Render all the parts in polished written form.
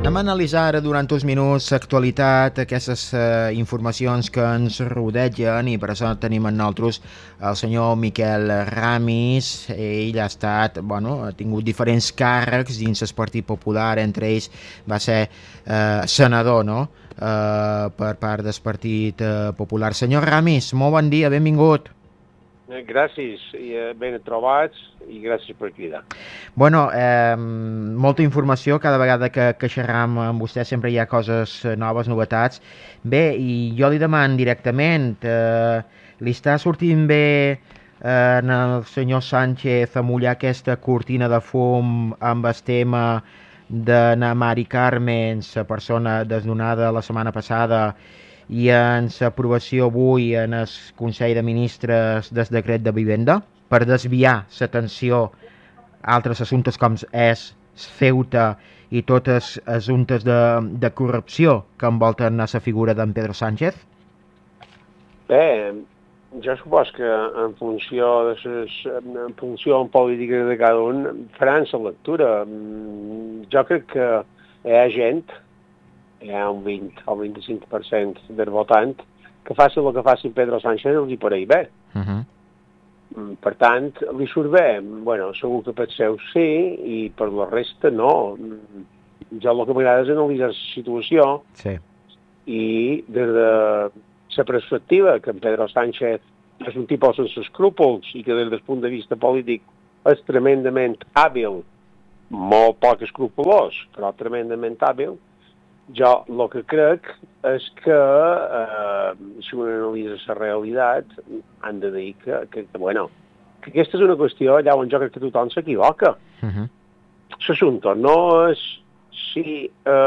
Anem a analitzar ara durant uns minuts l'actualitat, aquestes informacions que ens rodegen, i per això tenim amb nosaltres el senyor Miquel Ramis. Ell ha estat, ha tingut diferents càrrecs dins el Partit Popular, entre ells va ser senador, no?, per part del Partit Popular. Senyor Ramis, molt bon dia, benvingut. Gràcies, ben trobats i gràcies per cridar. Molta informació, cada vegada que xerram amb vostè sempre hi ha coses noves, novetats. Bé, i jo li demano directament, li està sortint bé al senyor Sánchez amullar aquesta cortina de fum amb el tema de na Mari Carmen, la persona desnonada la setmana passada, i en l'aprovació avui en el Consell de Ministres del decret de vivenda per desviar l'atenció a altres assumptes com és Ceuta i tots els assumptes de corrupció que envolten a la figura d'en Pedro Sánchez? Bé, jo supos que en funció política de cada un faran la lectura. Jo crec que hi ha gent, hi ha un 20 o 25% del votant que faci el que faci Pedro Sánchez els hi pareix bé. Per tant, li surt bé. Segur que per seu sí, i per la resta no. Jo el que m'agrada és analitzar la situació, sí, i des de la perspectiva que en Pedro Sánchez és un tipus sense escrúpols i que des del punt de vista polític és tremendament hàbil, molt poc escrupolós, però tremendament hàbil. Jo el que crec és que, si un analitza la realitat, han de dir que aquesta és una qüestió allà on jo crec que tothom s'equivoca. L'assumpte no és si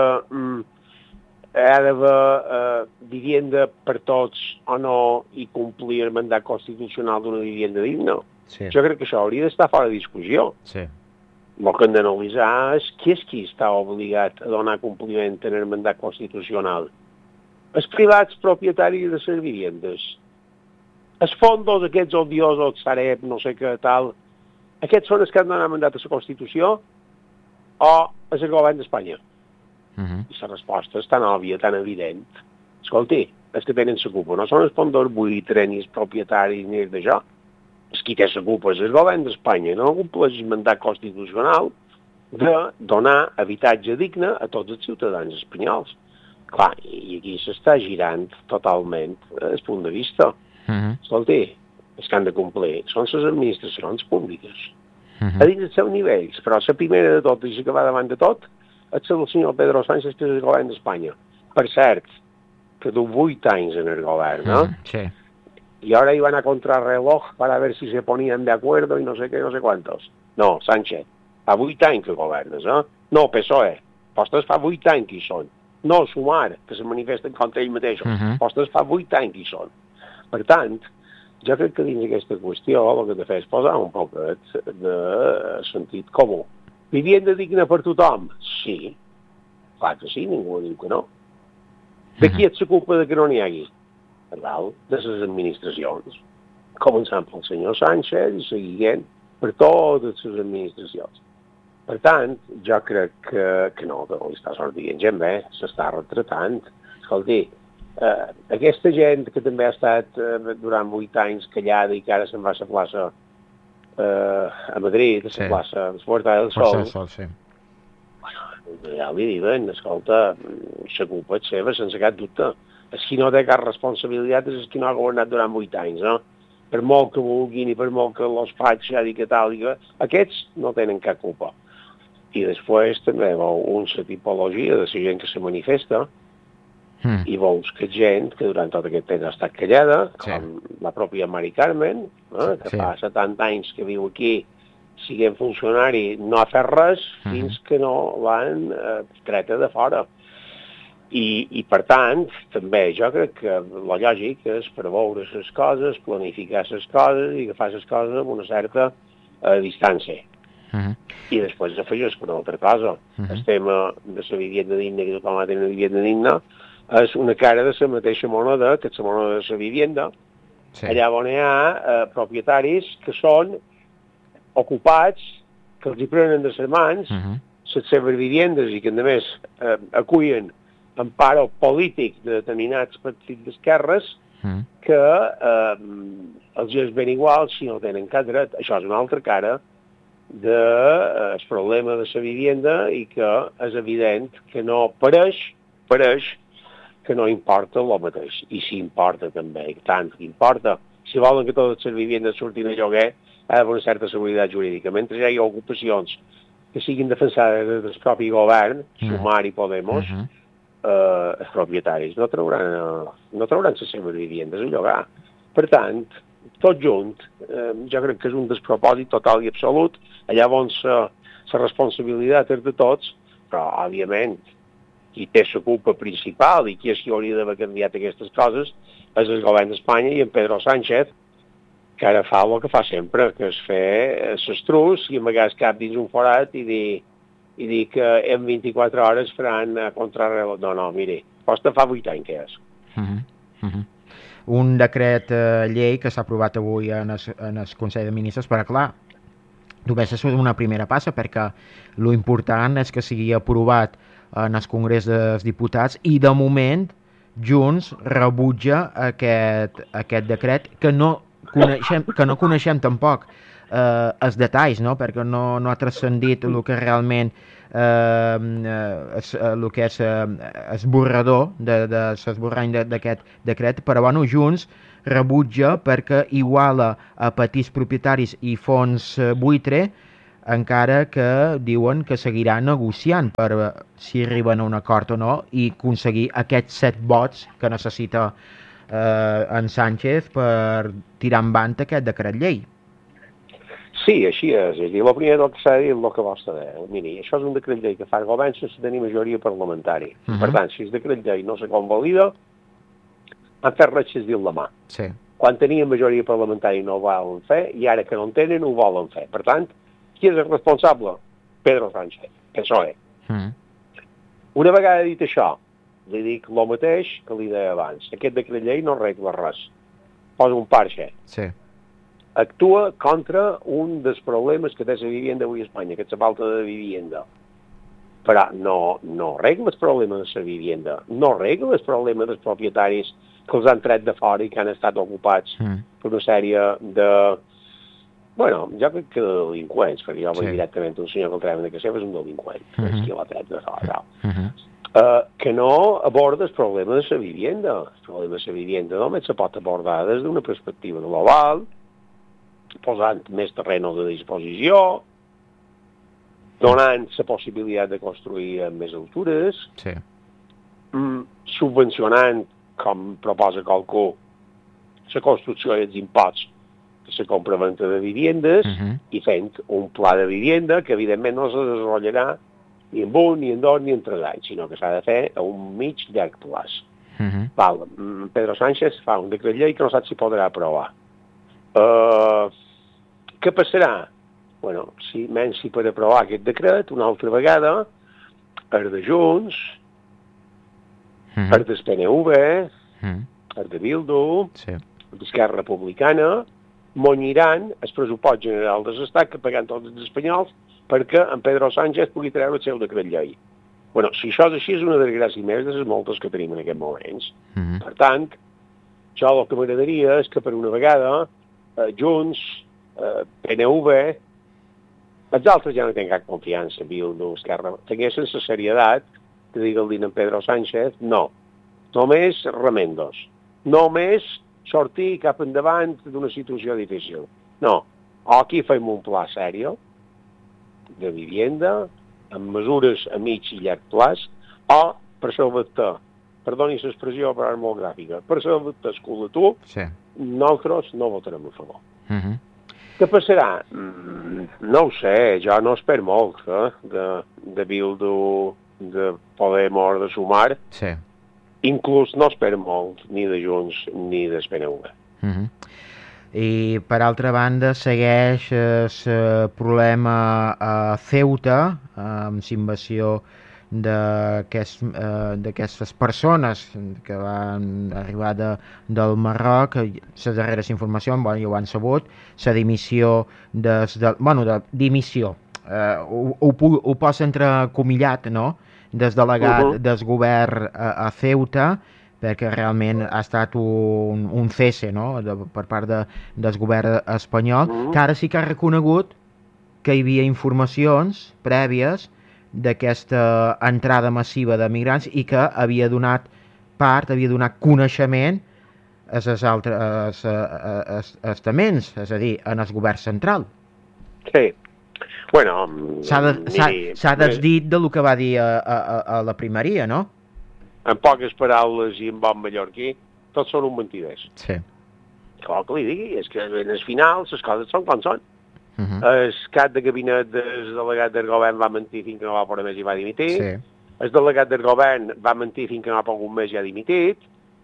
ha d'haver vivenda per tots o no i complir el mandat constitucional d'una vivenda digna. Sí. Jo crec que això hauria d'estar fora de discussió. Sí. El que hem d'analitzar és qui està obligat a donar compliment en el mandat constitucional. Els privats propietaris de les vivendes. Els fondos aquests odiosos, Sareb, no sé què tal, aquests són els que han donat mandat a la Constitució o és el govern d'Espanya? I la resposta és tan òbvia, tan evident. Escolti, els que tenen la culpa no són els fondos buitres, ni els propietaris, ni els d'això. Qui té la culpa és el govern d'Espanya, no compleix el mandat constitucional de donar habitatge digne a tots els ciutadans espanyols. Clar, i aquí s'està girant totalment el punt de vista. Escolti, els que han de complir són les administracions públiques. A dins dels seus nivells, però la primera de tot i la que va davant de tot és el senyor Pedro Sánchez, que és el govern d'Espanya. Per cert, que du 8 anys en el govern, no? Sí. Y ahora iban a contrarreloj para ver si se ponían de acuerdo y no sé qué, no sé cuántos. No, Sánchez, fa 8 anys que governes, no? No, PSOE, vostès fa 8 anys que hi són. No, Sumar, que se manifesten contra ells mateixos. Vostès fa 8 anys que hi són. Per tant, jo crec que dins d'aquesta qüestió el que he de fer és posar un poc de sentit comú. Vivienda digna per tothom? Sí. Clar que sí, ningú diu que no. De qui et s'ocupa de que no n'hi hagi? De les administracions, començant pel senyor Sánchez i seguint per totes les administracions. Per tant, jo crec que no li està sortint gent bé, s'està retratant. Escolti, aquesta gent que també ha estat durant 8 anys callada i que ara se'n va a la plaça a Madrid, a la plaça de la Puerta del Sol, ja li diuen, escolta, la culpa és seva, sense cap dubte. És qui no té cap responsabilitat és qui no ha governat durant 8 anys, no? Per molt que vulguin i per molt que els faig i que tal, aquests no tenen cap culpa. I després també veus una tipologia de la gent que se manifesta i veus que gent que durant tot aquest temps ha estat callada, com la pròpia Mari Carmen, que fa 70 anys que viu aquí, siguent funcionari, no ha fet res fins que no l'han treta de fora. I per tant, també jo crec que la lògica és per veure les coses, planificar les coses i agafar les coses amb una certa distància. I després afegeix una altra cosa. El tema de la vivenda digna, que tothom ha de tenir una vivenda digna, és una cara de la mateixa moneda que és la moneda de la vivenda, allà on hi ha propietaris que són ocupats, que els hi prenen de les mans les seves viviendes i que, a més, acullen emparo polític de determinats partits d'esquerres que els és ben igual si no tenen cap dret. Això és una altra cara del problema de la vivenda i que és evident que no pareix que no importa el mateix. I si importa també, tant que importa. Si volen que totes les vivendes surtin a lloguer, ha d'haver una certa seguretat jurídica. Mentre ja hi ha ocupacions que siguin defensades del propi govern, Sumar i Podemos, els propietaris no trauran les seves vivendes a llogar. Per tant, tot junt, jo crec que és un despropòsit total i absolut. Allà on la responsabilitat és de tots, però, òbviament, qui té la culpa principal i qui és qui hauria d'haver canviat aquestes coses és el govern d'Espanya i en Pedro Sánchez, que ara fa el que fa sempre, que és fer l'estrus i amagar el cap dins un forat i dir que en 24 hores faran contrarreloj. No, mire, costa fa 8 anys que és. Un decret llei que s'ha aprovat avui en el Consell de Ministres, però clar, només és una primera passa, perquè lo important és que sigui aprovat en el Congrés dels Diputats i de moment Junts rebutja aquest decret que no coneixem tampoc els detalls, no? Perquè no ha transcendit el que realment el que és esborrador de l'esborrany d'aquest decret, però bueno, Junts rebutja perquè iguala a petits propietaris i fons buitre, encara que diuen que seguirà negociant per si arriben a un acord o no i aconseguir aquests 7 vots que necessita en Sánchez per tirar endavant aquest decret llei. Sí, així és. És a dir, el primer del que s'ha de dir és el que vol saber. Miri, això és un decret llei que fa el govern sense tenir majoria parlamentària. Per tant, si el decret llei no se convalida, han fet res que es diu la mà. Sí. Quan tenien majoria parlamentària no ho volen fer i ara que no en tenen ho volen fer. Per tant, qui és el responsable? Pedro Sánchez, PSOE. Una vegada dit això, li dic el mateix que li deia abans. Aquest decret llei no arregla res. Posa un parxe. Sí. Actua contra un dels problemes que té la vivenda avui a Espanya, que és la falta de vivenda. Però no arregla el problema de la vivenda, no arregla el problema dels propietaris que els han tret de fora i que han estat ocupats per una sèrie de... Bueno, jo crec que de delinqüents, perquè jo vaig directament un senyor que el treuen de casa és un delinqüent, és qui l'ha tret de fora. Que no aborda el problema de la vivenda. El problema de la vivenda només se pot abordar des d'una perspectiva global, posant més terreno de disposició, donant la possibilitat de construir amb més altures, subvencionant, com proposa qualcú, la construcció i els imposts de la compra-venta de vivendes i fent un pla de vivenda que evidentment no se desenvoluparà ni en un, ni en dos, ni en 3 anys, sinó que s'ha de fer a un mig llarg plaç. Pedro Sánchez fa un decret llei que no sap si podrà aprovar. Què passarà? Bueno, si per aprovar aquest decret, una altra vegada, els de Junts, els del PNV, els de Bildu, els d'Esquerra Republicana, monyiran el pressupost general de l'Estat que pagant tots els espanyols perquè en Pedro Sánchez pugui treure el seu decret llei. Bueno, si això és així, és una desgràcia més de les moltes que tenim en aquests moments. Per tant, jo el que m'agradaria és que per una vegada Junts, PNV, els altres ja no tenen cap confiança, Bildu, Esquerra, tinguessin la serietat que digui-li en Pedro Sánchez, no, només remendos, només sortir cap endavant d'una situació difícil. No, aquí fem un pla sèrio de vivenda, amb mesures a mig i llarg plaç, o per salvar-te, perdoni l'expressió, però és molt gràfica, per salvar-te escolatur, nosaltres no votarem a favor. Què passarà? No ho sé, jo no espero molt de Bildu, de Podemos, de Sumar. Inclús no espero molt ni de Junts ni del PNV. I per altra banda segueix el problema a Ceuta amb la invasió d'aquestes persones que van arribar del Marroc. Les darreres informacions ja ho han sabut, la dimissió ho posa entrecomillat, no?, del delegat del govern a Ceuta, perquè realment ha estat un cese, no?, per part del govern espanyol, que ara sí que ha reconegut que hi havia informacions prèvies d'aquesta entrada massiva de migrants i que havia donat coneixement a les altres estaments, és a dir, en el govern central. Sí. Bueno, s'ha desdit del que va dir a la primeria, no? En poques paraules i en bon mallorquí, tots són un mentiders. Sí. Clar que li digui, és que en el final les coses són com són. El cap de gabinet del delegat del govern va mentir fins que no va poder més i va dimitir. Sí. El delegat del govern va mentir fins que no ha pogut més i ha dimitit.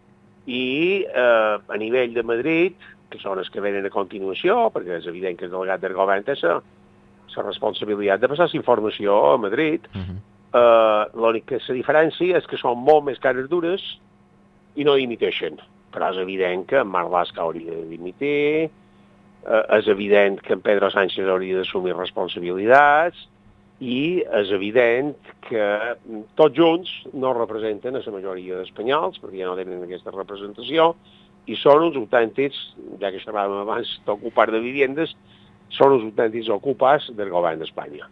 I a nivell de Madrid, que són els que venen a continuació, perquè és evident que el delegat del govern té la responsabilitat de passar la informació a Madrid, l'única diferència és que són molt més cares dures i no dimiteixen. Però és evident que en Marlaska hauria de dimitir, és evident que en Pedro Sánchez hauria d'assumir responsabilitats i és evident que tots junts no representen a la majoria d'espanyols, perquè ja no tenen aquesta representació, i són uns autèntics, ja que xerràvem abans d'ocupar de viviendes, són uns autèntics ocupats del govern d'Espanya.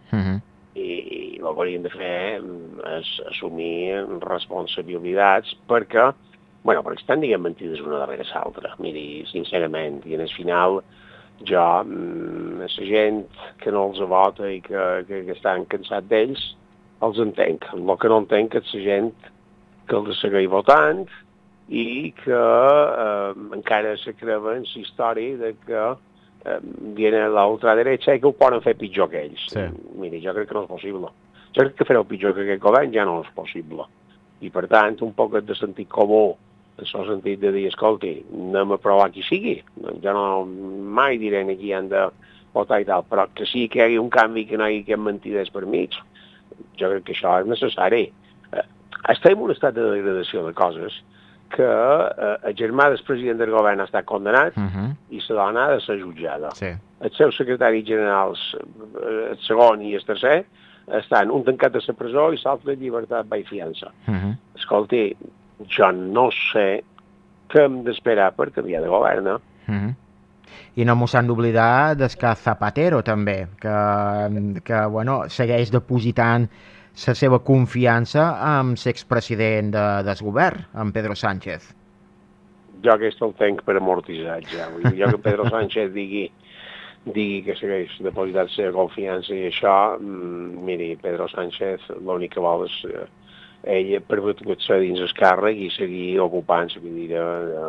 I el que haurien de fer és assumir responsabilitats perquè estan dient mentides una darrere l'altra. Miri, sincerament, i en el final jo, la gent que no els vota i que estan cansats d'ells, els entenc. El que no entenc és la gent que els segueix votant i que encara se creuen la història de que viene la ultraderecha i que ho poden fer pitjor que ells. Sí. Miri, jo crec que no és possible. Jo crec que fer-ho pitjor que aquest govern ja no és possible. I per tant, un poc de sentit comú, en el sentit de dir, escolti, anem a provar qui sigui. Jo no mai diré a qui han de votar i tal, però que sí que hi hagi un canvi, que no hi hagi cap mentiders per mig. Jo crec que això és necessari. Estem en un estat de degradació de coses que el germà del president del govern ha estat condemnat i la dona ha de ser jutjada. Sí. Els seus secretaris generals, el segon i el tercer, estan un tancat a la presó i l'altre en llibertat by fiança. Escolti, jo no sé què hem d'esperar per canviar de govern. I no m'ho s'han d'oblidar del cas Zapatero, també, que segueix depositant la seva confiança amb l'expresident del govern, amb Pedro Sánchez. Jo aquest el tenc per amortitzat, ja. Vull dir, jo que Pedro Sánchez digui que segueix depositant la seva confiança i això, miri, Pedro Sánchez l'únic que vol és ell perpetuar-se dins el càrrec i seguir ocupant la cadira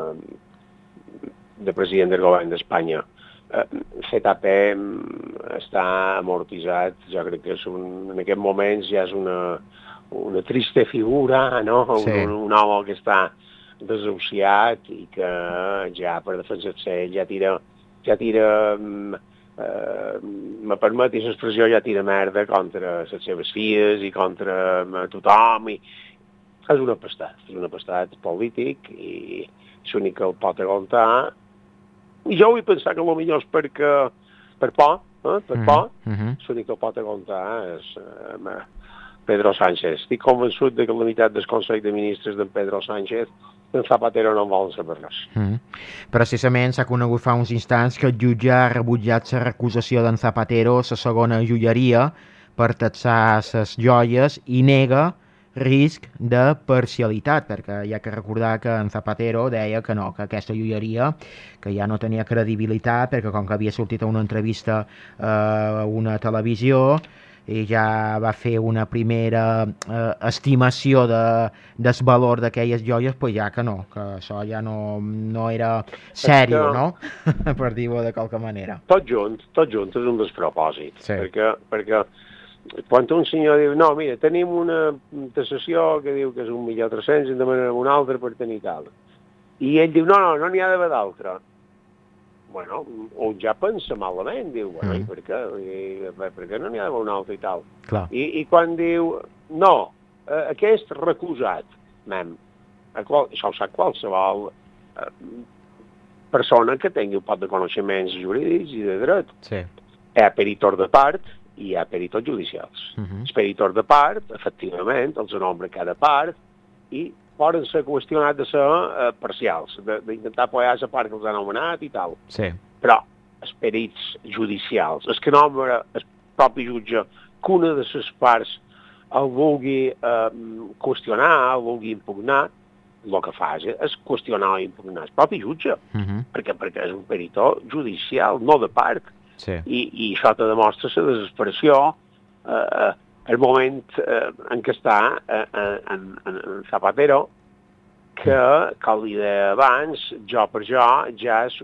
de president del govern d'Espanya. CTP està amortitzat, jo crec que en aquest moments ja és una trista figura, no? Sí. Un home que està desahuciat i que ja per defensar-se ell ja tira me permetis l'expressió, ja tira merda contra les seves filles i contra tothom. És un apestat polític i l'únic que el pot aguantar. I jo vull pensar que potser és per por, l'únic que el pot aguantar és Pedro Sánchez. Estic convençut que la meitat del Consell de Ministres d'en Pedro Sánchez en Zapatero no en volen saber res. Precisament s'ha conegut fa uns instants que el jutge ha rebutjat la recusació d'en Zapatero a la segona joieria per taxar les joies i nega risc de parcialitat, perquè hi ha que recordar que en Zapatero deia que no, que aquesta joieria que ja no tenia credibilitat perquè com que havia sortit a una entrevista a una televisió i ja va fer una primera estimació del valor d'aquelles joies, doncs ja que no, que això ja no era sèrio, no? Per dir-ho de qualque manera. Tot junt és un despropòsit, sí. perquè quan un senyor diu, no, mira, tenim una taxació que diu que és 1.300.000 i en demanem una altra per tenir tal. I ell diu, no n'hi ha d'haver d'altra. Bueno, o ja pensa malament, diu, bueno, i per què? Per què no n'hi ha d'haver una altra i tal? Clar. I quan diu, no, aquest recusat, això ho sap qualsevol persona que tingui un pot de coneixements jurídics i de dret. Sí. Peritor de part hi ha peritos judicials. Els peritos de part, efectivament, els nombra cada part, i poden ser qüestionats de ser parcials, d'intentar apoyar la part que els han anomenat i tal. Sí. Però els perits judicials, el que nombra el propi jutge, que una de les parts el vulgui qüestionar, el vulgui impugnar, el que fa és qüestionar o impugnar el propi jutge, perquè és un peritó judicial, no de part. Sí. I això te demostra la desesperació, el moment en què està en Zapatero, que, com li deia abans, jo per jo ja és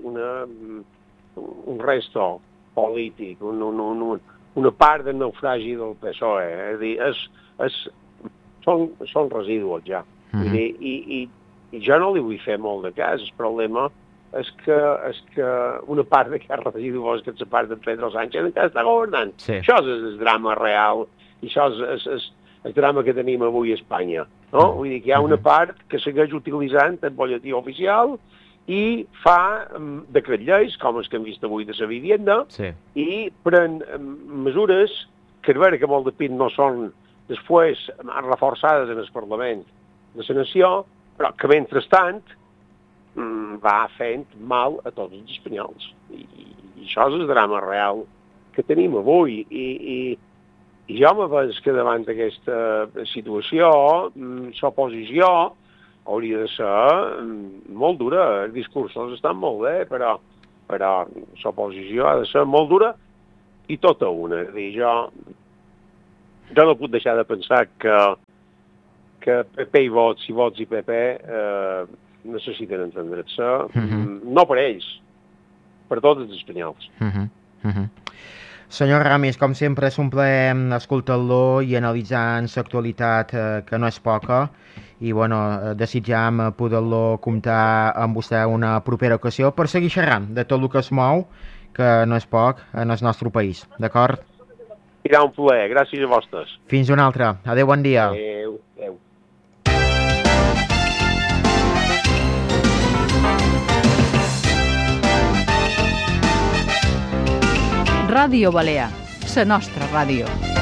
un resto polític, una part del naufragi del PSOE. És a dir, són residus ja. I jo no li vull fer molt de cas. El problema és que una part d'aquest residu és que la part de Pedro Sánchez encara està governant. Sí. Això és el drama real i això és el drama que tenim avui a Espanya. No? Vull dir que hi ha una part que segueix utilitzant el boletí oficial i fa decret lleis, com els que hem vist avui de la vivienda, sí, i pren mesures que a veure que molt de pit no són després reforçades en el Parlament de la Nació, però que mentrestant va fent mal a tots els espanyols. I això és el drama real que tenim avui. I jo me penso que davant d'aquesta situació l'oposició hauria de ser molt dura. Els discursos estan molt bé, però l'oposició ha de ser molt dura i tota una. És a dir, jo no puc deixar de pensar que PP i Vox i PP necessiten entendre-se, no per ells, per tots els espanyols. Senyor Ramis, com sempre és un plaer escoltar-lo i analitzar l'actualitat, que no és poca, i bueno, desitjam poder-lo comptar amb vostè una propera ocasió per seguir xerrant de tot el que es mou, que no és poc, en el nostre país, d'acord? Serà un plaer, gràcies a vostres. Fins una altra. Adéu, bon dia. Adéu. Ràdio Balear, la nostra ràdio.